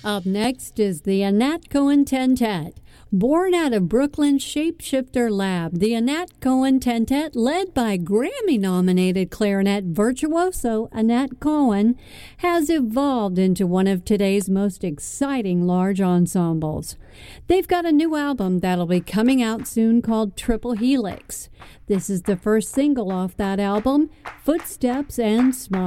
Up next is the Anat Cohen Tentet. Born out of Brooklyn's Shapeshifter Lab, the Anat Cohen Tentet, led by Grammy-nominated clarinet virtuoso Anat Cohen, has evolved into one of today's most exciting large ensembles. They've got a new album that'll be coming out soon called Triple Helix. This is the first single off that album, Footsteps and Smile.